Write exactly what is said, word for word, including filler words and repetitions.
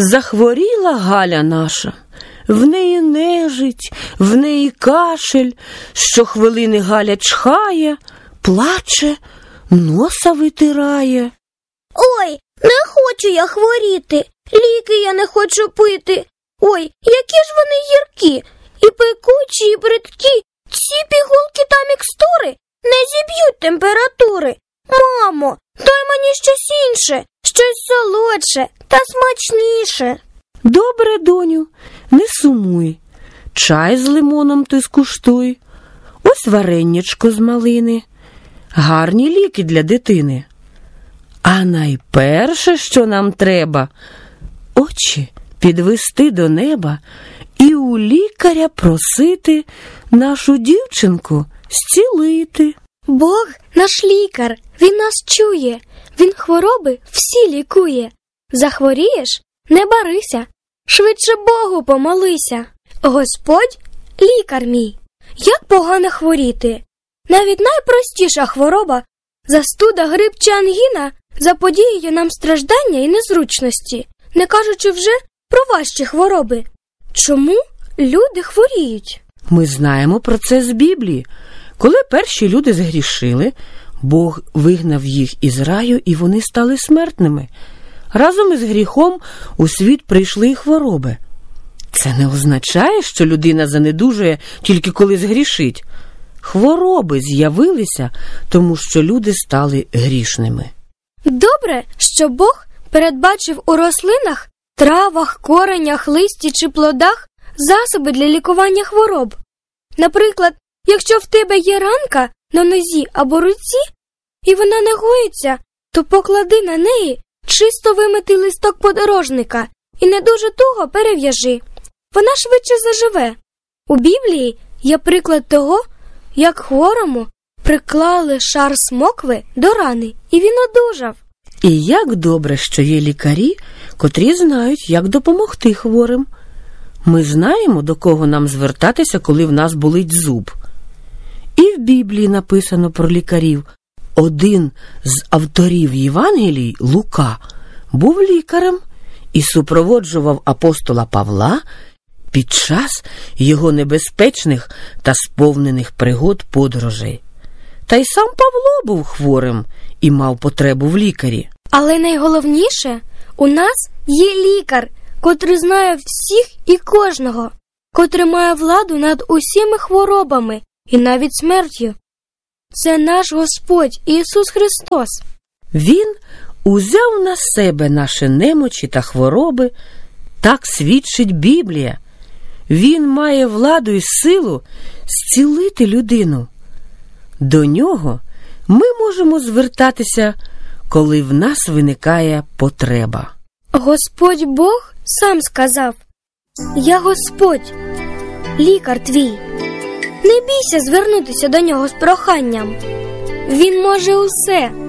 Захворіла Галя наша, в неї нежить, в неї кашель, щохвилини Галя чхає, плаче, носа витирає. Ой, не хочу я хворіти, ліки я не хочу пити. Ой, які ж вони гіркі, і пекучі, і бридкі. Ці пігулки та мікстури не зіб'ють температури. Мамо, дай мені щось інше, щось солодше та смачніше. Добре, доню, не сумуй, чай з лимоном ти скуштуй. Ось вареннячко з малини, гарні ліки для дитини. А найперше, що нам треба, очі підвести до неба і у лікаря просити нашу дівчинку зцілити. Бог наш лікар, він нас чує, він хвороби всі лікує. Захворієш – не барися, швидше Богу помолися. Господь – лікар мій. Як погано хворіти? Навіть найпростіша хвороба – застуда, грип чи ангіна – заподіює нам страждання і незручності, не кажучи вже про важчі хвороби. Чому люди хворіють? Ми знаємо про це з Біблії. Коли перші люди згрішили, Бог вигнав їх із раю, і вони стали смертними. Разом із гріхом у світ прийшли і хвороби. Це не означає, що людина занедужує тільки коли згрішить. Хвороби з'явилися, тому що люди стали грішними. Добре, що Бог передбачив у рослинах, травах, коренях, листі чи плодах засоби для лікування хвороб. Наприклад, якщо в тебе є ранка на нозі або руці, і вона не гоїться, то поклади на неї чисто вимитий листок подорожника і не дуже туго перев'яжи. Вона швидше заживе. У Біблії є приклад того, як хворому приклали шар смокви до рани, і він одужав. І як добре, що є лікарі, котрі знають, як допомогти хворим. Ми знаємо, до кого нам звертатися, коли в нас болить зуб. І в Біблії написано про лікарів. Один з авторів Євангелій, Лука, був лікарем і супроводжував апостола Павла під час його небезпечних та сповнених пригод подорожей. Та й сам Павло був хворим і мав потребу в лікарі. Але найголовніше, у нас є лікар, котрий знає всіх і кожного, котрий має владу над усіма хворобами і навіть смертю. Це наш Господь Ісус Христос. Він узяв на себе наші немочі та хвороби, так свідчить Біблія. Він має владу і силу зцілити людину. До нього ми можемо звертатися, коли в нас виникає потреба. Господь Бог сам сказав: «Я Господь, лікар твій». Не бійся звернутися до нього з проханням. Він може усе.